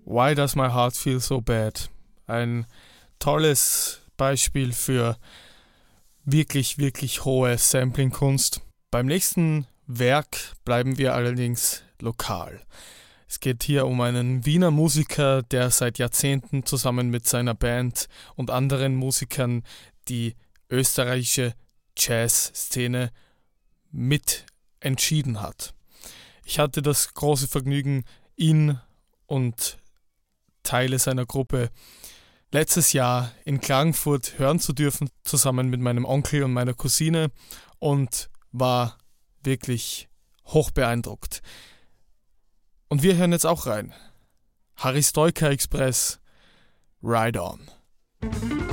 Why Does My Heart Feel So Bad? Ein tolles Beispiel für wirklich, wirklich hohe Sampling-Kunst. Beim nächsten Werk bleiben wir allerdings lokal. Es geht hier um einen Wiener Musiker, der seit Jahrzehnten zusammen mit seiner Band und anderen Musikern die österreichische Jazz-Szene mit entschieden hat. Ich hatte das große Vergnügen, ihn und Teile seiner Gruppe letztes Jahr in Klagenfurt hören zu dürfen, zusammen mit meinem Onkel und meiner Cousine, und war wirklich hoch beeindruckt. Und wir hören jetzt auch rein. Harry Stoica Express, Ride On.